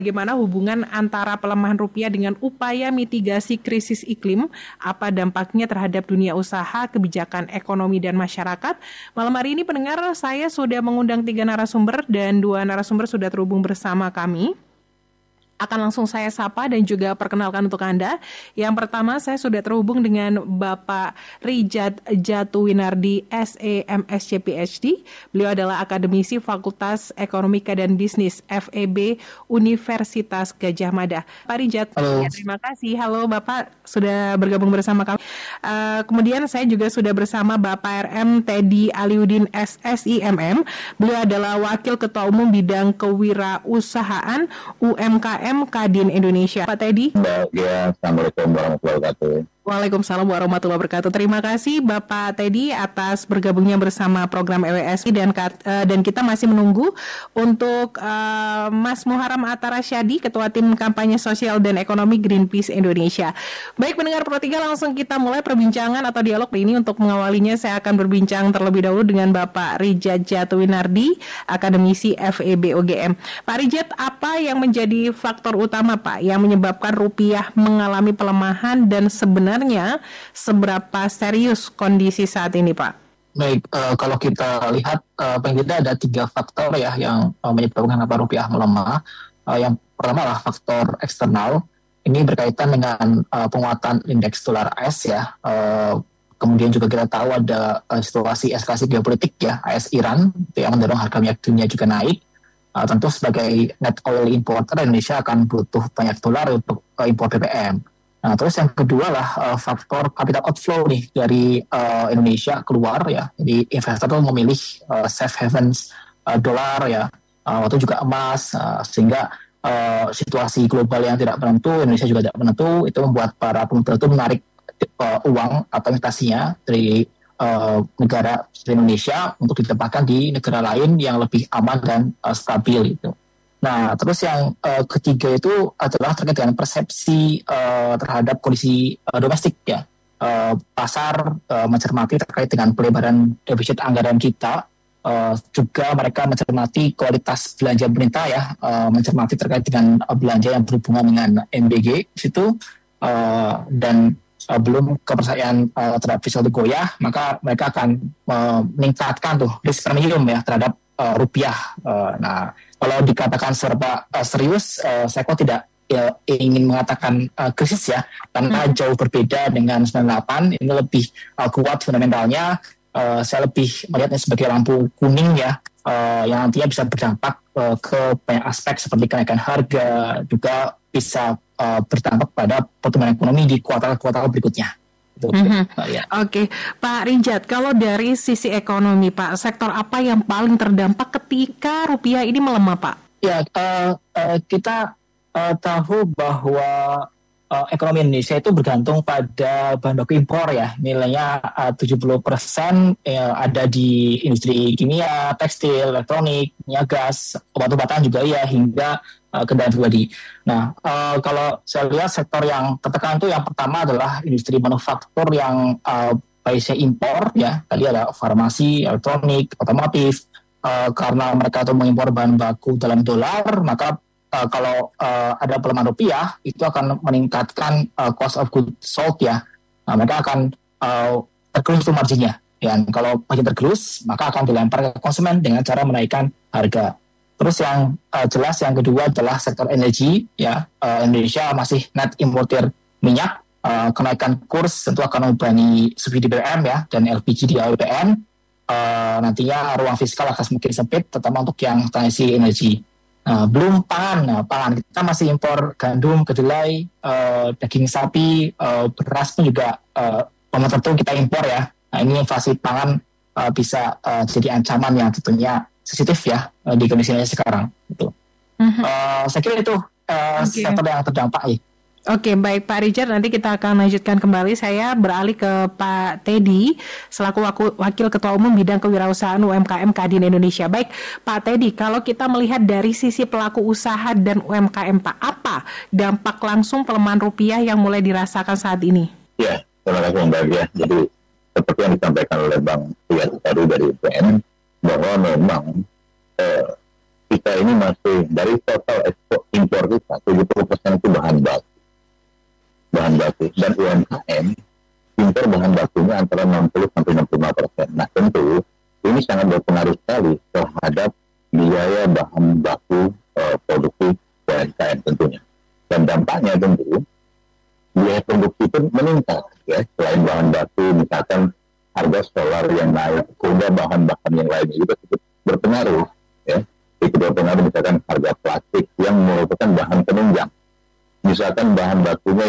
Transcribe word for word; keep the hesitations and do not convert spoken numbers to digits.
Bagaimana hubungan antara pelemahan rupiah dengan upaya mitigasi krisis iklim, apa dampaknya terhadap dunia usaha, kebijakan ekonomi dan masyarakat. Malam hari ini pendengar, saya sudah mengundang tiga narasumber dan dua narasumber sudah terhubung bersama kami. Akan langsung saya sapa dan juga perkenalkan untuk Anda. Yang pertama, saya sudah terhubung dengan Bapak Rijat Jatuwinardi, S E M Sc P H D. Beliau adalah akademisi Fakultas Ekonomika dan Bisnis F E B Universitas Gadjah Mada. Pak Rijat, ya, terima kasih. Halo Bapak, sudah bergabung bersama kami. Uh, kemudian saya juga sudah bersama Bapak R M Teddy Aliuddin S S I M M. Beliau adalah Wakil Ketua Umum Bidang Kewirausahaan U M K M Kadin Indonesia. Pak Teddy. Mbak, ya, Assalamualaikum warahmatullahi wabarakatuh. Waalaikumsalam warahmatullahi wabarakatuh. Terima kasih Bapak Teddy atas bergabungnya bersama program E W S I dan uh, dan kita masih menunggu untuk uh, Mas Muharram Atarasyadi, Ketua Tim Kampanye Sosial dan Ekonomi Greenpeace Indonesia. Baik pendengar Pro tiga, langsung kita mulai perbincangan atau dialog ini. Untuk mengawalinya saya akan berbincang terlebih dahulu dengan Bapak Rijat Jatuwinardi, akademisi F E B U G M. Pak Rijat, apa yang menjadi faktor utama Pak yang menyebabkan rupiah mengalami pelemahan dan sebenarnya Sebenarnya seberapa serius kondisi saat ini, Pak? Baik, uh, kalau kita lihat uh, paling tidak ada tiga faktor ya yang uh, menyebabkan kenapa rupiah melemah. Uh, yang pertama adalah faktor eksternal. Ini berkaitan dengan uh, penguatan indeks dolar A S ya. Uh, kemudian juga kita tahu ada uh, situasi eskalasi geopolitik ya, A S Iran yang mendorong harga minyak dunia juga naik. Uh, tentu sebagai net oil importer, Indonesia akan butuh banyak dolar untuk uh, impor B B M. Nah, terus yang kedua lah uh, faktor capital outflow nih dari uh, Indonesia keluar ya. Jadi investor tuh memilih uh, safe havens uh, dolar ya, uh, waktu juga emas, uh, sehingga uh, situasi global yang tidak menentu, Indonesia juga tidak menentu, itu membuat para pemuda itu menarik uh, uang atau investasinya dari uh, negara Indonesia untuk ditempatkan di negara lain yang lebih aman dan uh, stabil gitu. Nah, terus yang uh, ketiga itu adalah terkait dengan persepsi uh, terhadap kondisi uh, domestik ya. Uh, pasar uh, mencermati terkait dengan pelebaran defisit anggaran kita, uh, juga mereka mencermati kualitas belanja pemerintah ya, uh, mencermati terkait dengan uh, belanja yang berhubungan dengan M B G di situ, uh, dan uh, belum kepercayaan uh, terhadap fiskal goyah, maka mereka akan uh, meningkatkan tuh risk premium ya terhadap uh, rupiah. Uh, nah, kalau dikatakan serba uh, serius, uh, saya kok tidak ya, ingin mengatakan uh, krisis ya, karena hmm. jauh berbeda dengan sembilan puluh delapan, ini lebih uh, kuat fundamentalnya. Uh, saya lebih melihatnya sebagai lampu kuning ya, uh, yang nantinya bisa berdampak uh, ke banyak aspek seperti kenaikan harga, juga bisa uh, berdampak pada pertumbuhan ekonomi di kuartal-kuartal berikutnya. Mm-hmm. Uh, ya. Oke, okay. Pak Rijat, kalau dari sisi ekonomi, Pak, sektor apa yang paling terdampak ketika rupiah ini melemah, Pak? Ya, uh, uh, kita uh, tahu bahwa uh, ekonomi Indonesia itu bergantung pada bahan baku impor ya, nilainya uh, tujuh puluh persen uh, ada di industri kimia, tekstil, elektronik, minyak gas, obat-obatan juga ya, hingga uh, kendaraan pribadi. Nah, uh, kalau saya lihat sektor yang tertekan itu yang pertama adalah industri manufaktur yang uh, basisnya impor ya, tadi ada farmasi, elektronik, otomotif. Uh, karena mereka itu mengimpor bahan baku dalam dolar, maka uh, kalau uh, ada pelemahan rupiah itu akan meningkatkan uh, cost of goods sold ya. Nah, mereka akan uh, tergerus tuh marginnya. Dan kalau margin tergerus, maka akan dilempar ke konsumen dengan cara menaikkan harga. Terus yang uh, jelas yang kedua adalah sektor energi ya. Uh, Indonesia masih net importer minyak. Uh, kenaikan kurs tentu akan membebani subsidi B B M ya dan L P G di A P N. Uh, nantinya ruang fiskal akan semakin sempit, terutama untuk yang transisi energi. Uh, belum pangan, nah, pangan kita masih impor gandum, kedelai, uh, daging sapi, uh, beras pun juga uh, momen tertentu kita impor ya. Nah, ini inflasi pangan uh, bisa uh, jadi ancaman yang tentunya sensitif ya uh, di kondisi Indonesia sekarang. Gitu. Uh-huh. Uh, saya kira itu uh, okay. sektor yang terdampak ya. Oke, baik Pak Rijat, nanti kita akan lanjutkan kembali. Saya beralih ke Pak Teddy selaku Wakil Ketua Umum Bidang Kewirausahaan U M K M Kadin Indonesia. Baik, Pak Teddy, kalau kita melihat dari sisi pelaku usaha dan U M K M, Pak, apa dampak langsung pelemahan rupiah yang mulai dirasakan saat ini? Ya, terima kasih Mbak ya. Jadi seperti yang disampaikan oleh Bang Riyad baru dari U P N, bahwa memang eh, kita ini masih dari total ekspor impor kita tujuh puluh persen itu bahan baku, bahan baku dan U M K M impor bahan bakunya antara enam puluh sampai enam puluh lima persen. Nah tentu ini sangat berpengaruh sekali terhadap biaya bahan baku uh, produksi U M K M tentunya. Dan dampaknya tentu biaya produksi pun meningkat ya. Selain bahan baku misalkan harga solar yang naik, kemudian bahan-bahan yang lainnya juga cukup berpengaruh ya. Itu berpengaruh misalkan harga plastik yang merupakan bahan penunjang. Misalkan bahan bakunya